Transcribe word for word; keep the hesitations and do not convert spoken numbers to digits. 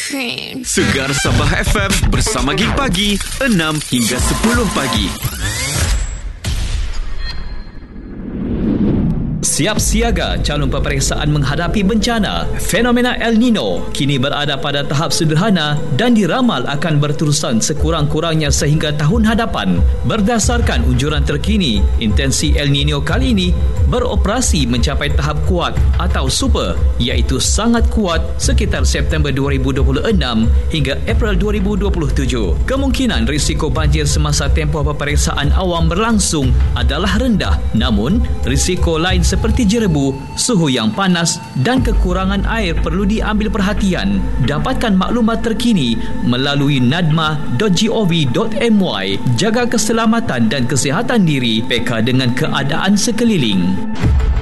cream. Segar Sabah F M bersama Gig Pagi, enam hingga sepuluh pagi. Siap siaga calon peperiksaan menghadapi bencana. Fenomena El Nino kini berada pada tahap sederhana dan diramal akan berterusan sekurang-kurangnya sehingga tahun hadapan. Berdasarkan unjuran terkini, intensi El Nino kali ini beroperasi mencapai tahap kuat atau super, iaitu sangat kuat sekitar September dua ribu dua puluh enam hingga April dua ribu dua puluh tujuh. Kemungkinan risiko banjir semasa tempoh peperiksaan awam berlangsung adalah rendah, namun risiko lain seperti seperti jerebu, suhu yang panas dan kekurangan air perlu diambil perhatian. Dapatkan maklumat terkini melalui nadma dot gov dot my. Jaga keselamatan dan kesihatan diri, peka dengan keadaan sekeliling.